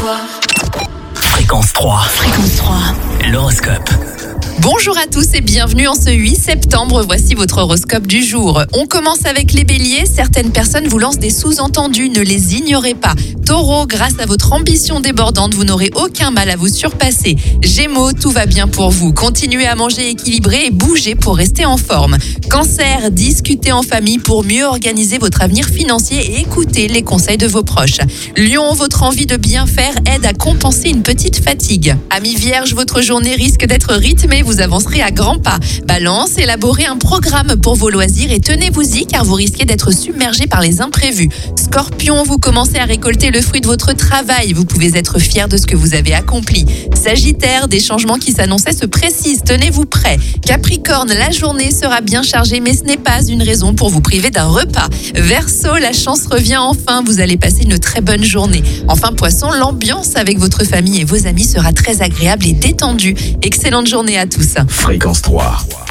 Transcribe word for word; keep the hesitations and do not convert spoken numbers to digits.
toi. Fréquence trois. Fréquence trois. L'horoscope. Bonjour à tous et bienvenue en ce huit septembre. Voici votre horoscope du jour. On commence avec les béliers. Certaines personnes vous lancent des sous-entendus, ne les ignorez pas. Taureau, grâce à votre ambition débordante, vous n'aurez aucun mal à vous surpasser. Gémeaux, tout va bien pour vous. Continuez à manger équilibré et bougez pour rester en forme. Cancer, discutez en famille pour mieux organiser votre avenir financier et écoutez les conseils de vos proches. Lion, votre envie de bien faire aide à compenser une petite fatigue. Amis vierge, votre journée risque d'être rythmée, vous avancerez à grands pas. Balance, élaborez un programme pour vos loisirs et tenez-vous-y car vous risquez d'être submergé par les imprévus. Scorpion, vous commencez à récolter le fruit de votre travail. Vous pouvez être fier de ce que vous avez accompli. Sagittaire, des changements qui s'annonçaient se précisent. Tenez-vous prêt. Capricorne, la journée sera bien chargée, mais ce n'est pas une raison pour vous priver d'un repas. Verseau, la chance revient enfin. Vous allez passer une très bonne journée. Enfin, Poisson, l'ambiance avec votre famille et vos amis sera très agréable et détendue. Excellente journée à tous. Fréquence trois.